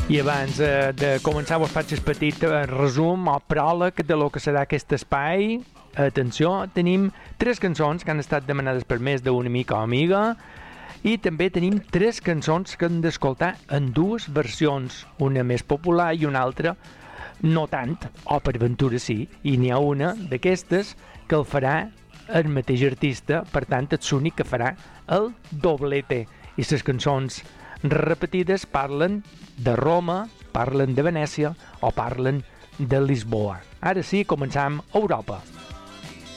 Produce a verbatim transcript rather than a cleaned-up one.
I abans eh, de començar vos faig el petit eh, resum o pròleg de lo que serà aquest espai. Atenció, tenim tres cançons que han estat demanades per més d'un amic o amiga i també tenim tres cançons que hem d'escoltar en dues versions, una més popular i una altra no tant, o per ventura sí, i n'hi ha una d'aquestes que el farà el mateix artista, per tant és l'únic que farà el doblete. I les cançons repetides parlen de Roma, parlen de Venècia o parlen de Lisboa. Ara sí, començam a Europa.